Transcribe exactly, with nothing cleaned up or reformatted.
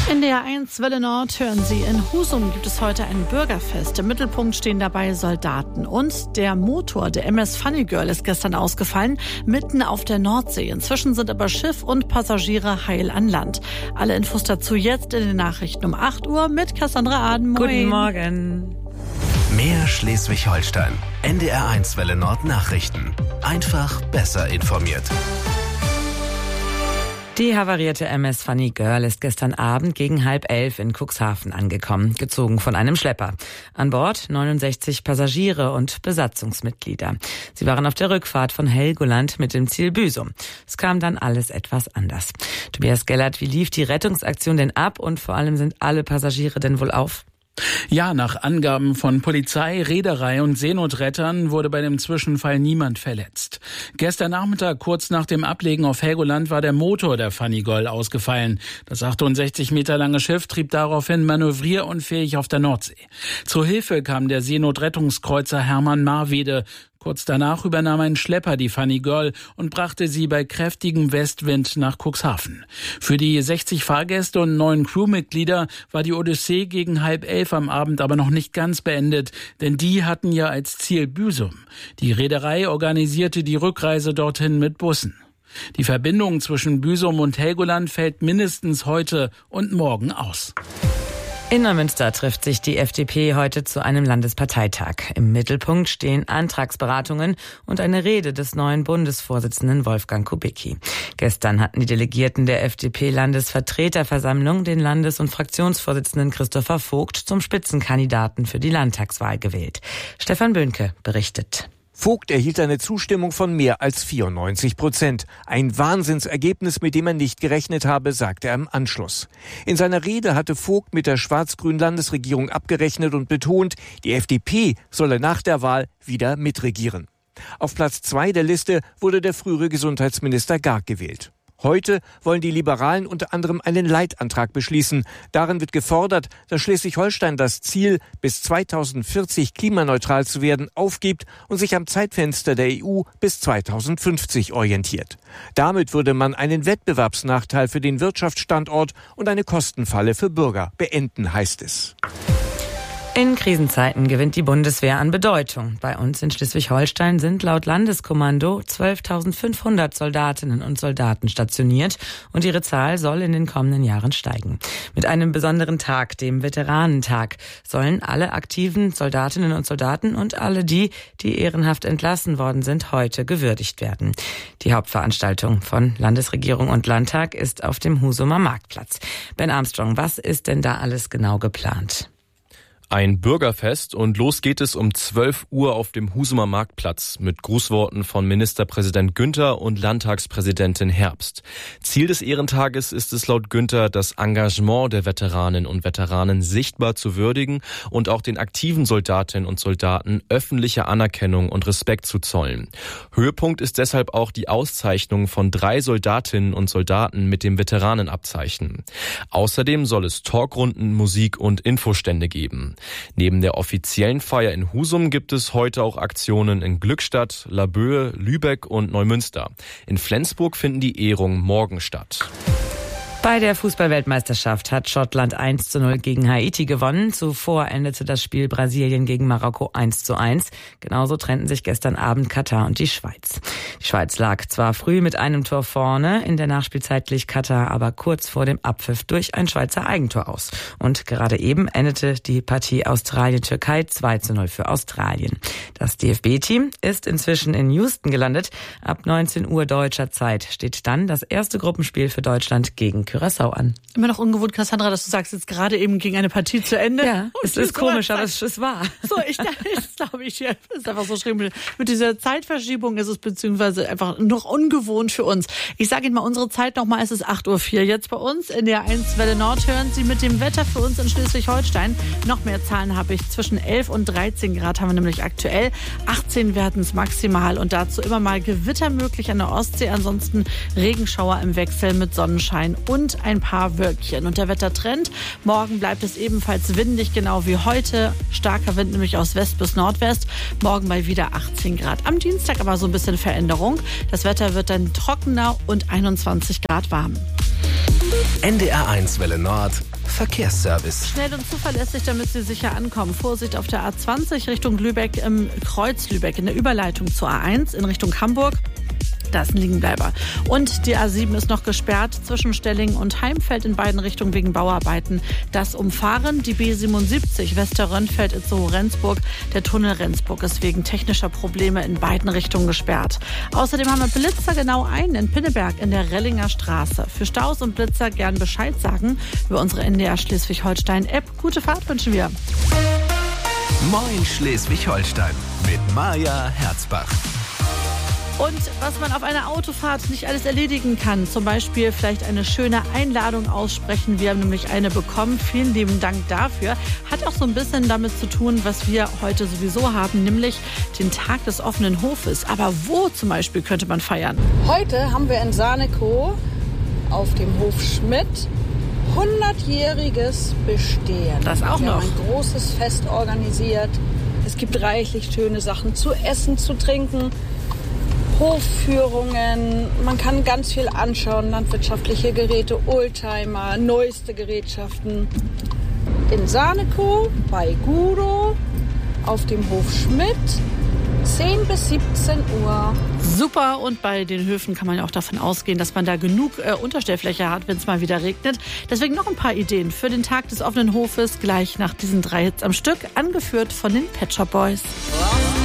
In der eins Welle Nord hören Sie, in Husum gibt es heute ein Bürgerfest. Im Mittelpunkt stehen dabei Soldaten. Und der Motor der M S Funny Girl ist gestern ausgefallen, mitten auf der Nordsee. Inzwischen sind aber Schiff und Passagiere heil an Land. Alle Infos dazu jetzt in den Nachrichten um acht Uhr mit Cassandra Aden. Moin. Guten Morgen. Mehr Schleswig-Holstein. N D R eins Welle Nord Nachrichten. Einfach besser informiert. Die havarierte M S Funny Girl ist gestern Abend gegen halb elf in Cuxhaven angekommen, gezogen von einem Schlepper. An Bord neunundsechzig Passagiere und Besatzungsmitglieder. Sie waren auf der Rückfahrt von Helgoland mit dem Ziel Büsum. Es kam dann alles etwas anders. Tobias Gellert, wie lief die Rettungsaktion denn ab und vor allem sind alle Passagiere denn wohl auf? Ja, nach Angaben von Polizei, Reederei und Seenotrettern wurde bei dem Zwischenfall niemand verletzt. Gestern Nachmittag, kurz nach dem Ablegen auf Helgoland, war der Motor der Funny Girl ausgefallen. Das achtundsechzig Meter lange Schiff trieb daraufhin manövrierunfähig auf der Nordsee. Zur Hilfe kam der Seenotrettungskreuzer Hermann Marwede. Kurz danach übernahm ein Schlepper die Funny Girl und brachte sie bei kräftigem Westwind nach Cuxhaven. Für die sechzig Fahrgäste und neun Crewmitglieder war die Odyssee gegen halb elf am Abend aber noch nicht ganz beendet, denn die hatten ja als Ziel Büsum. Die Reederei organisierte die Rückreise dorthin mit Bussen. Die Verbindung zwischen Büsum und Helgoland fällt mindestens heute und morgen aus. In Neumünster trifft sich die F D P heute zu einem Landesparteitag. Im Mittelpunkt stehen Antragsberatungen und eine Rede des neuen Bundesvorsitzenden Wolfgang Kubicki. Gestern hatten die Delegierten der F D P-Landesvertreterversammlung den Landes- und Fraktionsvorsitzenden Christopher Vogt zum Spitzenkandidaten für die Landtagswahl gewählt. Stefan Böhnke berichtet. Vogt erhielt eine Zustimmung von mehr als vierundneunzig Prozent. Ein Wahnsinnsergebnis, mit dem er nicht gerechnet habe, sagte er im Anschluss. In seiner Rede hatte Vogt mit der schwarz-grünen Landesregierung abgerechnet und betont, die F D P solle nach der Wahl wieder mitregieren. Auf Platz zwei der Liste wurde der frühere Gesundheitsminister Garg gewählt. Heute wollen die Liberalen unter anderem einen Leitantrag beschließen. Darin wird gefordert, dass Schleswig-Holstein das Ziel, bis zweitausendvierzig klimaneutral zu werden, aufgibt und sich am Zeitfenster der E U bis zweitausendfünfzig orientiert. Damit würde man einen Wettbewerbsnachteil für den Wirtschaftsstandort und eine Kostenfalle für Bürger beenden, heißt es. In Krisenzeiten gewinnt die Bundeswehr an Bedeutung. Bei uns in Schleswig-Holstein sind laut Landeskommando zwölftausendfünfhundert Soldatinnen und Soldaten stationiert und ihre Zahl soll in den kommenden Jahren steigen. Mit einem besonderen Tag, dem Veteranentag, sollen alle aktiven Soldatinnen und Soldaten und alle die, die ehrenhaft entlassen worden sind, heute gewürdigt werden. Die Hauptveranstaltung von Landesregierung und Landtag ist auf dem Husumer Marktplatz. Ben Armstrong, was ist denn da alles genau geplant? Ein Bürgerfest und los geht es um zwölf Uhr auf dem Husumer Marktplatz mit Grußworten von Ministerpräsident Günther und Landtagspräsidentin Herbst. Ziel des Ehrentages ist es laut Günther, das Engagement der Veteraninnen und Veteranen sichtbar zu würdigen und auch den aktiven Soldatinnen und Soldaten öffentliche Anerkennung und Respekt zu zollen. Höhepunkt ist deshalb auch die Auszeichnung von drei Soldatinnen und Soldaten mit dem Veteranenabzeichen. Außerdem soll es Talkrunden, Musik und Infostände geben. Neben der offiziellen Feier in Husum gibt es heute auch Aktionen in Glückstadt, Laboe, Lübeck und Neumünster. In Flensburg finden die Ehrungen morgen statt. Bei der Fußball-Weltmeisterschaft hat Schottland eins zu null gegen Haiti gewonnen. Zuvor endete das Spiel Brasilien gegen Marokko eins zu eins. Genauso trennten sich gestern Abend Katar und die Schweiz. Die Schweiz lag zwar früh mit einem Tor vorne, in der Nachspielzeit glich Katar aber kurz vor dem Abpfiff durch ein Schweizer Eigentor aus. Und gerade eben endete die Partie Australien-Türkei zwei zu null für Australien. Das D F B-Team ist inzwischen in Houston gelandet. Ab neunzehn Uhr deutscher Zeit steht dann das erste Gruppenspiel für Deutschland gegen Curaçao an. Immer noch ungewohnt, Cassandra, dass du sagst, jetzt gerade eben ging eine Partie zu Ende. Ja, es ist komisch, aber es ist wahr. So, ich das glaube ich, ja, ist einfach so schlimm. Mit dieser Zeitverschiebung ist es beziehungsweise einfach noch ungewohnt für uns. Ich sage Ihnen mal unsere Zeit nochmal, es ist acht Uhr vier. Jetzt bei uns in der eins Welle Nord hören Sie mit dem Wetter für uns in Schleswig-Holstein. Noch mehr Zahlen habe ich. Zwischen elf und dreizehn Grad haben wir nämlich aktuell. achtzehn werden es maximal und dazu immer mal Gewitter möglich an der Ostsee. Ansonsten Regenschauer im Wechsel mit Sonnenschein und ein paar Wölkchen. Und der Wettertrend, morgen bleibt es ebenfalls windig, genau wie heute. Starker Wind nämlich aus West bis Nordwest. Morgen bei wieder achtzehn Grad. Am Dienstag aber so ein bisschen Veränderung. Das Wetter wird dann trockener und einundzwanzig Grad warm. N D R eins Welle Nord. Verkehrsservice. Schnell und zuverlässig, damit Sie sicher ankommen. Vorsicht auf der A zwanzig Richtung Lübeck im Kreuz Lübeck in der Überleitung zur A eins in Richtung Hamburg. Da ist ein Liegenbleiber. Und die A sieben ist noch gesperrt zwischen Stellingen und Heimfeld in beiden Richtungen wegen Bauarbeiten. Das Umfahren, die B siebenundsiebzig Westerrönfeld-Itzehoe-Rendsburg. Der Tunnel Rendsburg ist wegen technischer Probleme in beiden Richtungen gesperrt. Außerdem haben wir Blitzer genau einen in Pinneberg in der Rellinger Straße. Für Staus und Blitzer gern Bescheid sagen über unsere N D R Schleswig-Holstein-App. Gute Fahrt wünschen wir. Moin Schleswig-Holstein mit Maja Herzbach. Und was man auf einer Autofahrt nicht alles erledigen kann, zum Beispiel vielleicht eine schöne Einladung aussprechen. Wir haben nämlich eine bekommen. Vielen lieben Dank dafür. Hat auch so ein bisschen damit zu tun, was wir heute sowieso haben, nämlich den Tag des offenen Hofes. Aber wo zum Beispiel könnte man feiern? Heute haben wir in Sanekow auf dem Hof Schmidt hundertjähriges Bestehen. Das auch wir noch. haben ein großes Fest organisiert. Es gibt reichlich schöne Sachen zu essen, zu trinken. Hofführungen, man kann ganz viel anschauen, landwirtschaftliche Geräte, Oldtimer, neueste Gerätschaften. In Sanekow bei Gudo auf dem Hof Schmidt, zehn bis siebzehn Uhr. Super, und bei den Höfen kann man ja auch davon ausgehen, dass man da genug äh, Unterstellfläche hat, wenn es mal wieder regnet. Deswegen noch ein paar Ideen für den Tag des offenen Hofes, gleich nach diesen drei Hits am Stück, angeführt von den Pet Shop Boys.